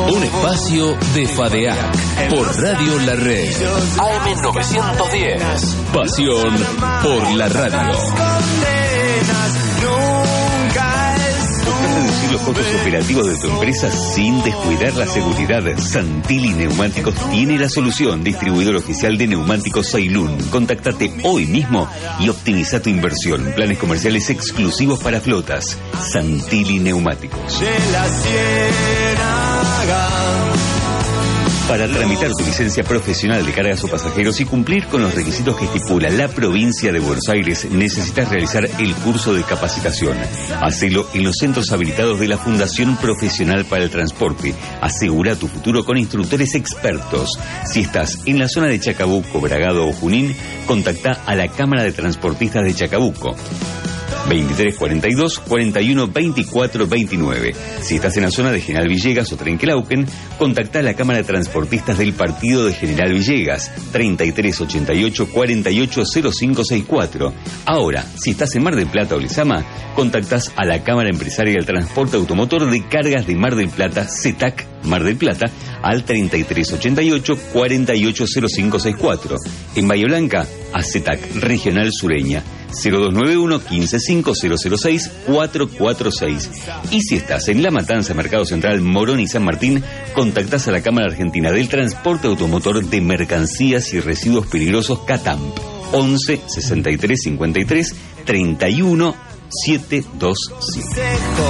Un espacio de FADEAC por Radio La Red. AM910. Pasión por la radio. Reducir los costos operativos de tu empresa sin descuidar la seguridad. Santilli Neumáticos tiene la solución. Distribuidor oficial de neumáticos Sailun. Contáctate hoy mismo y optimiza tu inversión. Planes comerciales exclusivos para flotas. Santilli Neumáticos. Para tramitar tu licencia profesional de cargas o pasajeros y cumplir con los requisitos que estipula la provincia de Buenos Aires, necesitas realizar el curso de capacitación. Hacelo en los centros habilitados de la Fundación Profesional para el Transporte. Asegura tu futuro con instructores expertos. Si estás en la zona de Chacabuco, Bragado o Junín, contacta a la Cámara de Transportistas de Chacabuco. 2342 41 24 29. Si estás en la zona de General Villegas o Trenquelauquen, contacta a la Cámara de Transportistas del Partido de General Villegas. 3388 48 0564. Ahora, si estás en Mar del Plata o Lezama, contactas a la Cámara Empresaria del Transporte Automotor de Cargas de Mar del Plata, CETAC Mar del Plata, al 3388 48 0564. En Bahía Blanca, a CETAC Regional Sureña, 0291 155006 446. Y si estás en La Matanza, Mercado Central, Morón y San Martín, contactás a la Cámara Argentina del Transporte Automotor de Mercancías y Residuos Peligrosos, CATAMP, 11 63 53 31 727.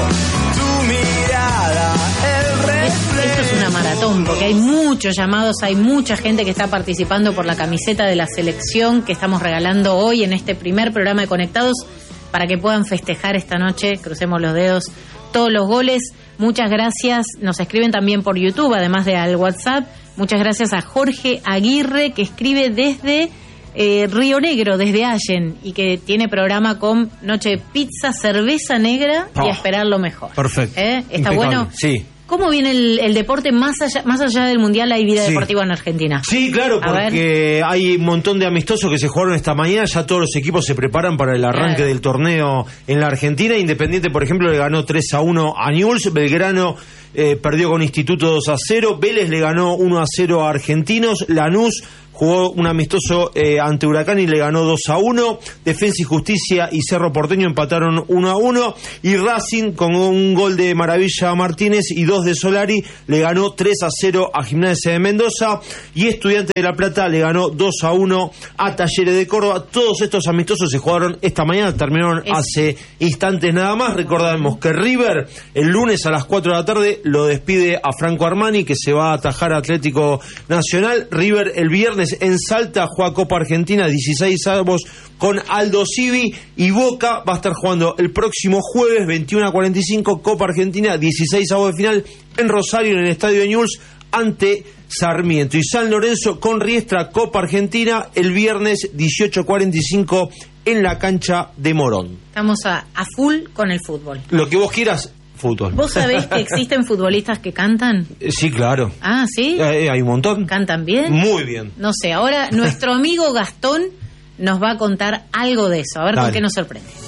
Esto es una maratón, porque hay muchos llamados, hay mucha gente que está participando por la camiseta de la selección que estamos regalando hoy en este primer programa de Conectados para que puedan festejar esta noche, crucemos los dedos, todos los goles. Muchas gracias, nos escriben también por YouTube, además de al WhatsApp. Muchas gracias a Jorge Aguirre, que escribe desde Río Negro, desde Allen, y que tiene programa con noche de pizza, cerveza negra y a esperar lo mejor. Perfecto. ¿Está impecable. bueno? Sí. ¿Cómo viene el deporte más allá del Mundial? ¿Hay vida deportiva en Argentina? Sí, claro, porque hay un montón de amistosos que se jugaron esta mañana. Ya todos los equipos se preparan para el arranque del torneo en la Argentina. Independiente, por ejemplo, le ganó 3-1 a Newell's. Belgrano perdió con Instituto 2-0. Vélez le ganó 1-0 a Argentinos. Lanús jugó un amistoso ante Huracán y le ganó 2-1. Defensa y Justicia y Cerro Porteño empataron 1-1. Y Racing, con un gol de Maravilla Martínez y 2 de Solari, le ganó 3-0 a Gimnasia de Mendoza. Y Estudiantes de La Plata le ganó 2-1 a Talleres de Córdoba. Todos estos amistosos se jugaron esta mañana, terminaron hace instantes nada más. Recordamos que River el lunes a las 4 de la tarde lo despide a Franco Armani, que se va a atajar a Atlético Nacional. River el viernes en Salta juega Copa Argentina 16avos con Aldo Civi, y Boca va a estar jugando el próximo jueves 21:45 Copa Argentina 16avos de final en Rosario, en el estadio de Newell's, ante Sarmiento. Y San Lorenzo con Riestra, Copa Argentina el viernes 18:45 en la cancha de Morón. Estamos a full con el fútbol. Lo que vos quieras. Fútbol. ¿Vos sabés que existen futbolistas que cantan? Sí, claro. Ah, ¿sí? Hay un montón. ¿Cantan bien? Muy bien. No sé, ahora nuestro amigo Gastón nos va a contar algo de eso. A ver con qué nos sorprende.